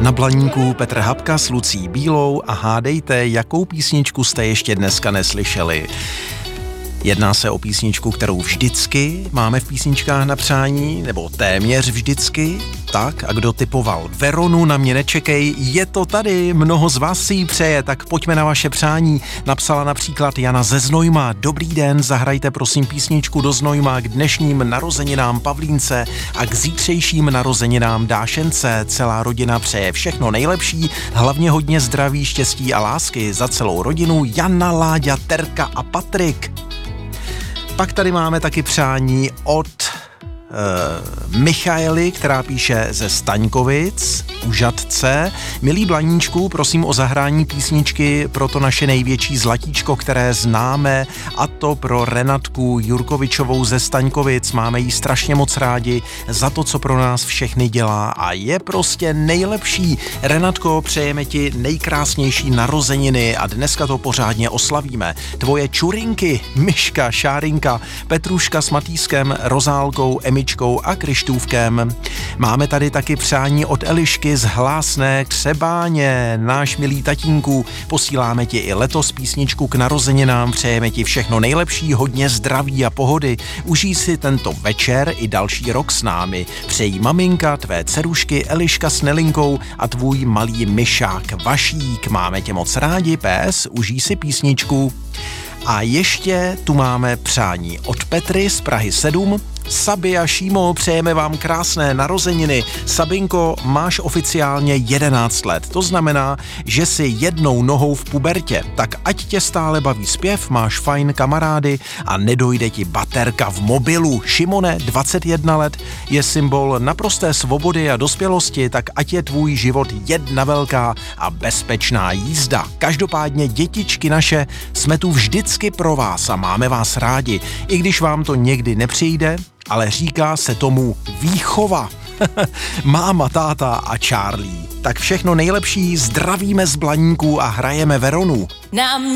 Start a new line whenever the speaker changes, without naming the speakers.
Na Blaníku Petr Habka s Lucí Bílou a hádejte, jakou písničku jste ještě dneska neslyšeli. Jedná se o písničku, kterou vždycky máme v písničkách na přání, nebo téměř vždycky. Tak, a kdo typoval Veronu, Na mě nečekej, je to tady, mnoho z vás si ji přeje, tak pojďme na vaše přání. Napsala například Jana ze Znojma. Dobrý den, zahrajte prosím písničku do Znojma k dnešním narozeninám Pavlínce a k zítřejším narozeninám Dášence. Celá rodina přeje všechno nejlepší, hlavně hodně zdraví, štěstí a lásky za celou rodinu Jana, Láďa, Terka a Patrik. Pak tady máme taky přání od Michaely, která píše ze Staňkovic u Žatce. Milý Blaníčku, prosím o zahrání písničky pro to naše největší zlatíčko, které známe, a to pro Renatku Jurkovičovou ze Staňkovic. Máme jí strašně moc rádi za to, co pro nás všechny dělá a je prostě nejlepší. Renatko, přejeme ti nejkrásnější narozeniny a dneska to pořádně oslavíme. Tvoje čurinky, Myška, Šárinka, Petruška s Matýskem, Rozálkou, Emičkou a Krištůvkem. Máme tady taky přání od Elišky z Hlásné Třebáně. Náš milý tatínku, posíláme ti i letos písničku k narozeninám, přejeme ti všechno nejlepší, hodně zdraví a pohody. Užij si tento večer i další rok s námi. Přejí maminka, tvé dcerušky Eliška s Nelinkou a tvůj malý myšák Vašík. Máme tě moc rádi, PS, užij si písničku. A ještě tu máme přání od Petry z Prahy 7. Sabi a Šímo, přejeme vám krásné narozeniny. Sabinko, máš oficiálně 11 let, to znamená, že jsi jednou nohou v pubertě, tak ať tě stále baví zpěv, máš fajn kamarády a nedojde ti baterka v mobilu. Šimone, 21 let, je symbol naprosté svobody a dospělosti, tak ať je tvůj život jedna velká a bezpečná jízda. Každopádně, dětičky naše, jsme tu vždycky pro vás a máme vás rádi, i když vám to někdy nepřijde, ale říká se tomu výchova. Máma, táta a Charlie. Tak všechno nejlepší, zdravíme z Blaníku a hrajeme Veronu.
Na